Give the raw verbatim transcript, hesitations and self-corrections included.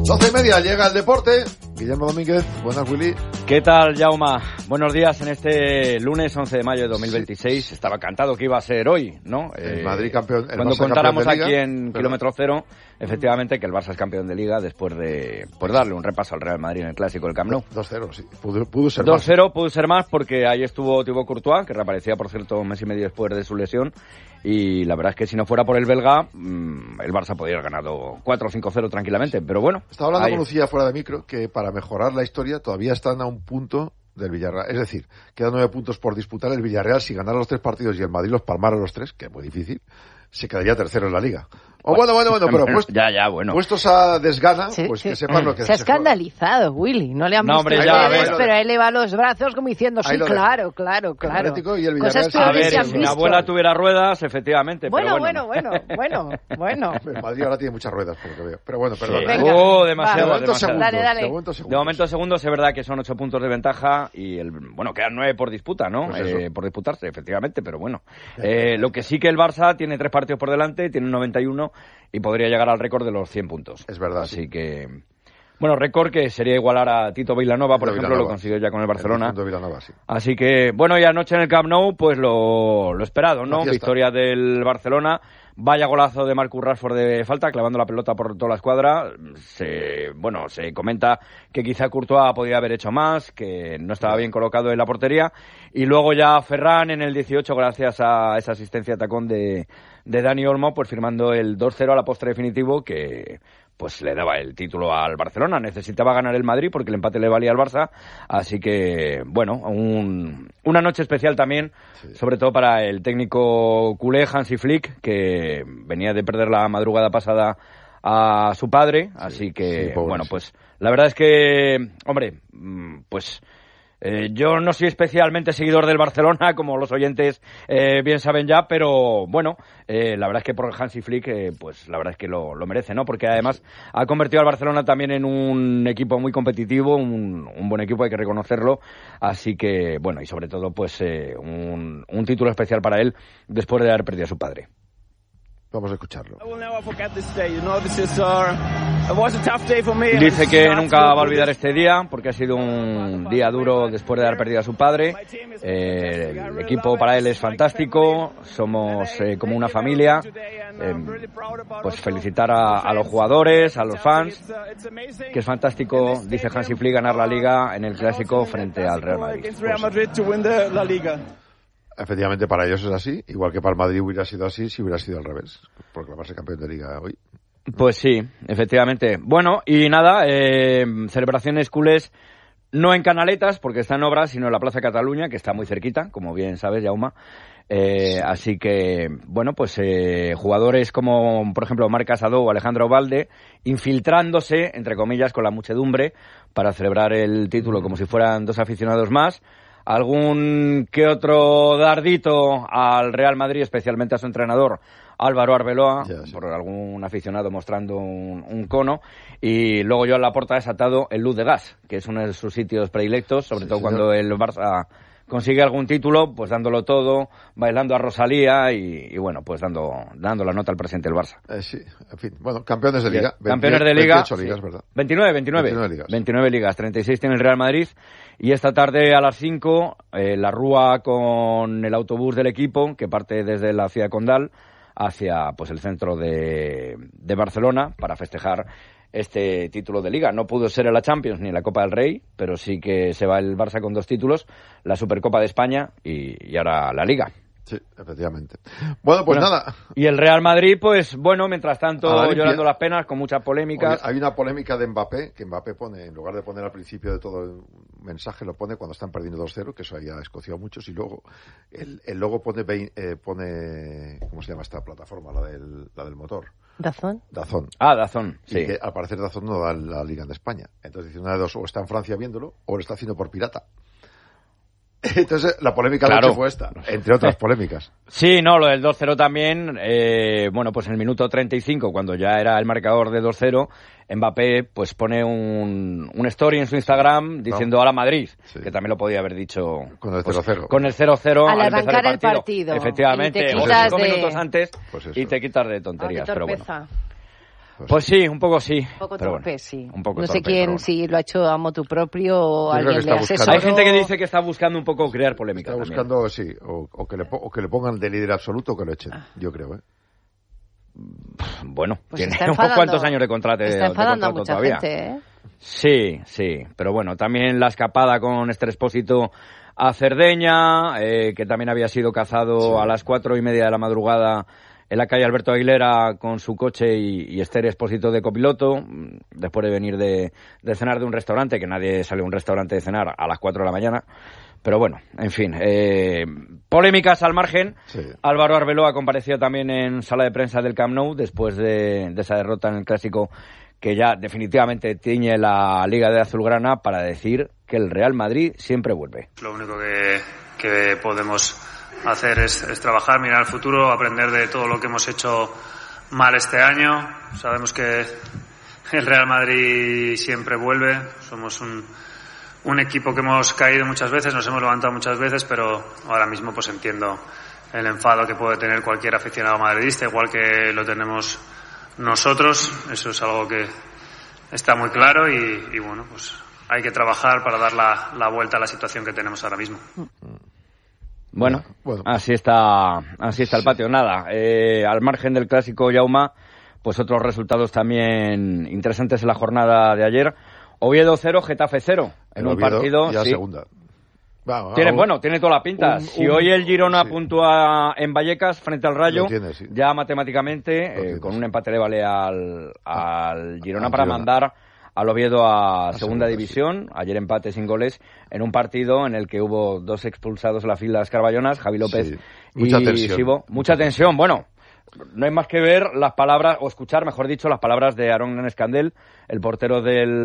doce y media llega el deporte. Guillermo Domínguez, buenas, Willy. ¿Qué tal, Jauma? Buenos días en este lunes once de mayo de dos mil veintiséis. Sí. Estaba cantado que iba a ser hoy, ¿no? El eh, Madrid campeón. El cuando Barça contáramos campeón de Liga, aquí en pero... kilómetro cero, efectivamente, que el Barça es campeón de Liga después de pues, darle un repaso al Real Madrid en el Clásico del Camp Nou. dos cero, sí. Pudo, pudo ser dos cero, más. pudo ser más porque ahí estuvo Thibaut Courtois, que reaparecía, por cierto, un mes y medio después de su lesión. Y la verdad es que si no fuera por el belga, mmm, el Barça podría haber ganado cuatro cinco cero tranquilamente. Pero bueno. Estaba hablando ahí... con Lucía fuera de micro que para mejorar la historia todavía están a un punto del Villarreal. Es decir, quedan nueve puntos por disputar. El Villarreal, si ganara los tres partidos y el Madrid los palmara los tres, que es muy difícil, se quedaría tercero en la Liga. O bueno, bueno, bueno, pero puest, ya, ya, bueno. puestos a desgana, sí, pues sí. que sepan lo que se ha se escandalizado, juega. Willy. No le han no, visto hombre, ya, ustedes, ver, pero él eleva los brazos como diciendo, sí, claro, claro, claro. Y el Cosas a ver, se han si visto. mi abuela tuviera ruedas, efectivamente. Bueno, pero bueno, bueno, bueno, bueno. El Madrid ahora tiene muchas ruedas, por lo que veo. Pero bueno, perdón. Sí. Oh, demasiado, de demasiado. Segundos, dale, dale. De momento segundos. De momento segundos, es verdad que son ocho puntos de ventaja y, el bueno, quedan nueve por disputa, ¿no? Pues eh, por disputarse, efectivamente, pero bueno. Eh, lo que sí que el Barça tiene tres partidos por delante, tiene un noventa y uno y podría llegar al récord de los cien puntos. Es verdad, Así sí. que... Bueno, récord que sería igualar a Tito Vilanova, por Tito ejemplo, Vilanova. lo consiguió ya con el Barcelona. El Vilanova, sí. Así que, bueno, y anoche en el Camp Nou, pues lo, lo esperado, ¿no? Victoria del Barcelona. Vaya golazo de Marcus Rashford de falta, clavando la pelota por toda la escuadra. Se, bueno, se comenta que quizá Courtois podría haber hecho más, que no estaba bien colocado en la portería. Y luego ya Ferran en el dieciocho, gracias a esa asistencia tacón de, de Dani Olmo, pues firmando el dos cero a la postre definitivo, que pues le daba el título al Barcelona. Necesitaba ganar el Madrid porque el empate le valía al Barça. Así que, bueno, un, una noche especial también, sí. Sobre todo para el técnico culé Hansi Flick, que venía de perder la madrugada pasada a su padre. Sí, así que, sí, pobre, bueno, pues la verdad es que, hombre, pues... Eh, yo no soy especialmente seguidor del Barcelona, como los oyentes eh, bien saben ya, pero bueno, eh, la verdad es que por Hansi Flick, eh, pues la verdad es que lo, lo merece, ¿no? Porque además ha convertido al Barcelona también en un equipo muy competitivo, un, un buen equipo, hay que reconocerlo. Así que, bueno, y sobre todo, pues eh, un, un título especial para él después de haber perdido a su padre. Vamos a escucharlo. Dice que nunca va a olvidar este día porque ha sido un día duro después de haber perdido a su padre. Eh, el equipo para él es fantástico, somos eh, como una familia. Eh, pues felicitar a, a los jugadores, a los fans, que es fantástico, dice Hansi Flick, ganar la Liga en el Clásico frente al Real Madrid. Efectivamente, para ellos es así, igual que para el Madrid hubiera sido así si hubiera sido al revés, proclamarse campeón de Liga hoy. Pues sí, efectivamente. Bueno, y nada, eh, celebraciones culés no en Canaletas, porque está en obras, sino en la Plaza Cataluña, que está muy cerquita, como bien sabes, Jauma. Eh, sí. Así que, bueno, pues eh, jugadores como, por ejemplo, Marc Casadó o Alejandro Valde, infiltrándose, entre comillas, con la muchedumbre para celebrar el título como si fueran dos aficionados más. Algún que otro dardito al Real Madrid, especialmente a su entrenador Álvaro Arbeloa, yeah, sí. por algún aficionado mostrando un, un cono. Y luego yo a la Porta he desatado el Luz de Gas, que es uno de sus sitios predilectos, sobre sí, todo señor. Cuando el Barça consigue algún título, pues dándolo todo, bailando a Rosalía y, y bueno, pues dando dando la nota al presidente del Barça. Eh, sí, en fin, bueno, campeones de Liga. Campeones de Liga. veintiocho ligas, ¿verdad? veintinueve, veintinueve. veintinueve ligas. veintinueve ligas, treinta y seis tiene el Real Madrid. Y esta tarde a las cinco, eh, la Rúa con el autobús del equipo, que parte desde la ciudad condal hacia pues el centro de, de Barcelona para festejar este título de Liga. No pudo ser en la Champions ni en la Copa del Rey, pero sí que se va el Barça con dos títulos, la Supercopa de España y, y ahora la Liga. Sí, efectivamente. Bueno, pues bueno, nada. Y el Real Madrid, pues bueno, mientras tanto llorando las penas, con muchas polémicas. Oye, hay una polémica de Mbappé, que Mbappé pone, en lugar de poner al principio de todo el mensaje, lo pone cuando están perdiendo dos cero, que eso ya ha escocido a muchos, y luego el, el logo pone, eh, pone, ¿cómo se llama esta plataforma? La del, la del motor. ¿Dazón? Dazón. Ah, Dazón, sí. Y que al parecer Dazón no da la Liga de España. Entonces dice una de dos, o está en Francia viéndolo, o lo está haciendo por pirata. Entonces, la polémica claro. de fue esta, entre otras polémicas. Sí, no, lo del dos cero también, eh, bueno, pues en el minuto treinta y cinco, cuando ya era el marcador de dos cero, Mbappé pues pone un, un story en su Instagram diciendo no. a la Madrid, sí. que también lo podía haber dicho con el cero cero. Pues, con el cero cero al, al arrancar empezar el partido. el partido. Efectivamente, o cinco de... minutos antes pues y te quitas de tonterías, ah, pero bueno. Pues, pues sí, un poco sí. Un poco pero torpe, bueno, sí. Un poco no torpe, sé quién, bueno. si lo ha hecho a motu propio o Yo alguien le asesoró. Hay gente que dice que está buscando un poco crear polémica. Está también. buscando, sí, o, o, que le, o que le pongan de líder absoluto o que lo echen, ah. yo creo, ¿eh? Bueno, pues tiene unos cuantos años de contrato, está enfadando de contrato a mucha todavía. Gente, ¿eh? Sí, sí, pero bueno, también la escapada con Esther Expósito a Cerdeña, eh, que también había sido cazado sí. a las cuatro y media de la madrugada en la calle Alberto Aguilera con su coche y, y Esther Expósito de copiloto, después de venir de, de cenar de un restaurante, que nadie sale a un restaurante de cenar a las cuatro de la mañana. Pero bueno, en fin, eh, polémicas al margen. Sí. Álvaro Arbeloa compareció también en sala de prensa del Camp Nou después de, de esa derrota en el Clásico que ya definitivamente tiñe la Liga de Azulgrana para decir que el Real Madrid siempre vuelve. Lo único que, que podemos hacer es, es trabajar, mirar al futuro, aprender de todo lo que hemos hecho mal este año. Sabemos que el Real Madrid siempre vuelve, somos un... un equipo que hemos caído muchas veces, nos hemos levantado muchas veces, pero ahora mismo pues entiendo el enfado que puede tener cualquier aficionado madridista, igual que lo tenemos nosotros. Eso es algo que está muy claro y, y bueno, pues hay que trabajar para dar la, la vuelta a la situación que tenemos ahora mismo. Bueno, bueno. así está, así está el patio. Nada, eh, al margen del Clásico, Jauma, pues otros resultados también interesantes en la jornada de ayer. Oviedo cero, Getafe cero. En un partido. Ya sí. segunda. Va, tiene, bueno, tiene toda la pinta. Un, si un, hoy el Girona sí. puntúa en Vallecas frente al Rayo, tiene, sí. ya matemáticamente, eh, con un empate le vale al, al Girona al para Girona. mandar al Oviedo a, a segunda, segunda división. Sí. Ayer empate sin goles en un partido en el que hubo dos expulsados en las filas carballonas, Javi López sí. Mucha y tensión. Sibo. Mucha tensión. Bueno, no hay más que ver las palabras, o escuchar, mejor dicho, las palabras de Aarón Escandel, el portero del